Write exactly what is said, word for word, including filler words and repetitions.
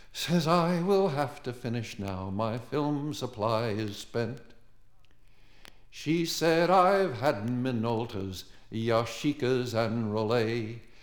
Says I will have to finish now, my film supply is spent. She said I've had Minoltas, Yashicas and Rollet,